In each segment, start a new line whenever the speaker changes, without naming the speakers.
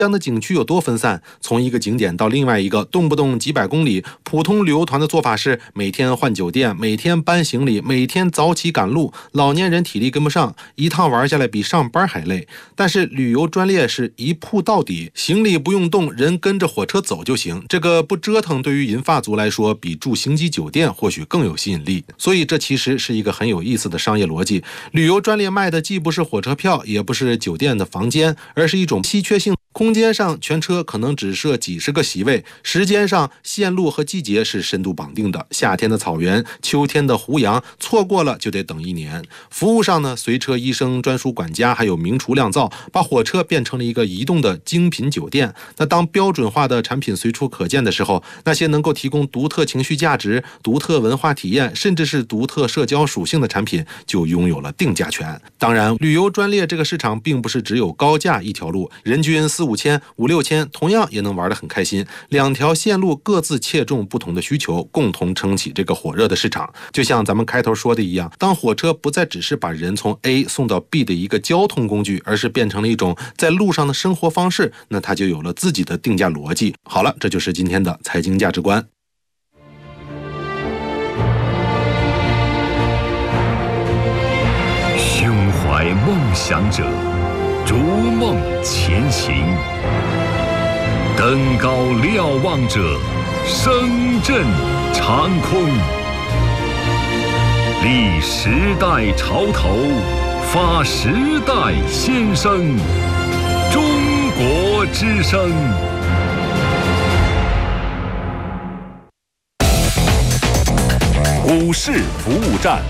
这样的景区有多分散，从一个景点到另外一个动不动几百公里。普通旅游团的做法是每天换酒店，每天搬行李，每天早起赶路，老年人体力跟不上，一趟玩下来比上班还累。但是旅游专列是一铺到底，行李不用动，人跟着火车走就行。这个不折腾对于银发族来说比住星级酒店或许更有吸引力，所以这其实是一个很有意思的商业逻辑。旅游专列卖的既不是火车票，也不是酒店的房间，而是一种稀缺性。空间上全车可能只设几十个席位，时间上线路和季节是深度绑定的，夏天的草原，秋天的胡杨，错过了就得等1年。服务上呢，随车医生、专属管家还有名厨酿造，把火车变成了一个移动的精品酒店。那当标准化的产品随处可见的时候，那些能够提供独特情绪价值、独特文化体验，甚至是独特社交属性的产品就拥有了定价权。当然，旅游专列这个市场并不是只有高价一条路，人均4、5千、5、6千，同样也能玩得很开心。2条线路各自切中不同的需求，共同撑起这个火热的市场。就像咱们开头说的一样，当火车不再只是把人从 A 送到 B 的一个交通工具，而是变成了一种在路上的生活方式，那它就有了自己的定价逻辑。好了，这就是今天的财经价值观。
胸怀梦想者，逐梦前行；登高瞭望者，声震长空。立时代潮头，发时代先声。中国之声。股市服务站。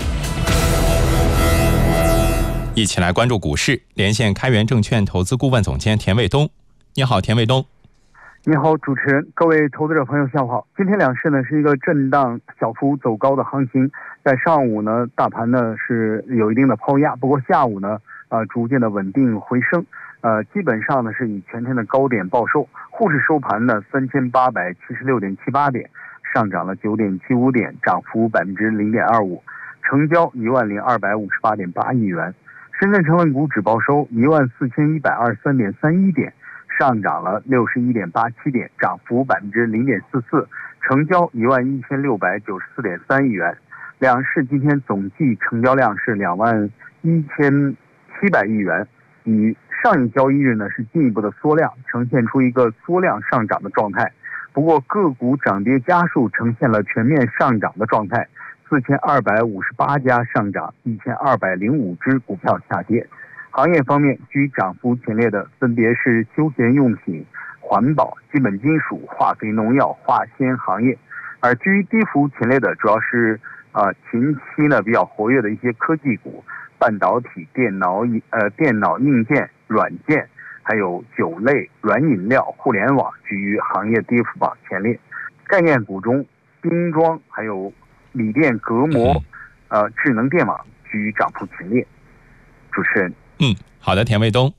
一起来关注股市，连线开源证券投资顾问总监田卫东。你好，田卫东。
你好，主持人，各位投资者朋友，下午好。今天两市呢是一个震荡小幅走高的行情，在上午呢，大盘呢是有一定的抛压，不过下午呢，逐渐的稳定回升，基本上呢是以全天的高点报收。沪市收盘呢3876.78点，上涨了9.75点，涨幅0.25%，成交10258.8亿元。深圳成分股指报收14123.31点，上涨了61.87点，涨幅0.44%，成交11694.3亿元。两市今天总计成交量是21700亿元，与上一交易日呢是进一步的缩量，呈现出一个缩量上涨的状态。不过个股涨跌家数呈现了全面上涨的状态，4258家上涨，1205只股票下跌。行业方面，居涨幅前列的分别是休闲用品、环保、基本金属、化肥农药、化纤行业，而居低幅前列的主要是近期呢比较活跃的一些科技股、半导体、电脑硬件、软件，还有酒类、软饮料、互联网居于行业跌幅榜前列。概念股中，冰装还有锂电隔膜、智能电网居于涨幅前列。主持人。
好的，田卫东。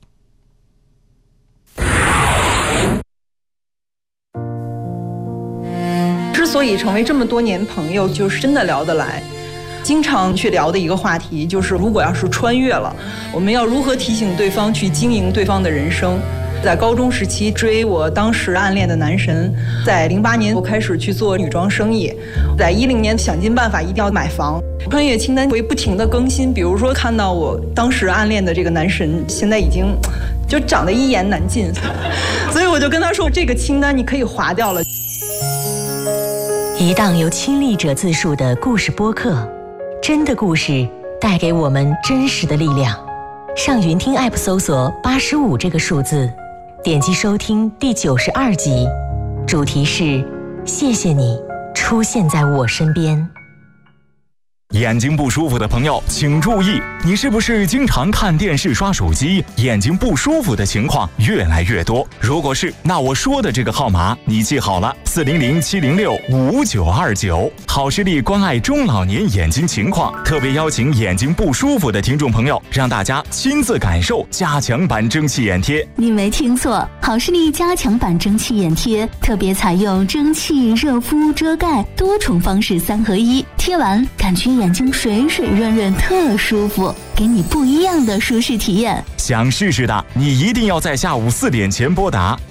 之所以成为这么多年朋友，就是真的聊得来。经常去聊的一个话题就是，如果要是穿越了，我们要如何提醒对方去经营对方的人生。在高中时期追我当时暗恋的男神，在08年我开始去做女装生意，在10年想尽办法一定要买房。穿越清单会不停的更新，比如说看到我当时暗恋的这个男神现在已经就长得一言难尽，所以我就跟他说，这个清单你可以划掉了。
一档由亲历者自述的故事播客，真的故事带给我们真实的力量。上云听 App 搜索85这个数字，点击收听第92集，主题是谢谢你出现在我身边。
眼睛不舒服的朋友请注意，你是不是经常看电视刷手机，眼睛不舒服的情况越来越多？如果是，那我说的这个号码你记好了，400-706-5929，好视力关爱中老年眼睛情况，特别邀请眼睛不舒服的听众朋友，让大家亲自感受加强版蒸汽眼贴。
你没听错，好视力加强版蒸汽眼贴特别采用蒸汽、热敷、遮盖多重方式3合1，贴完感觉眼睛水水润润，特舒服，给你不一样的舒适体验。
想试试的，你一定要在下午4点前拨打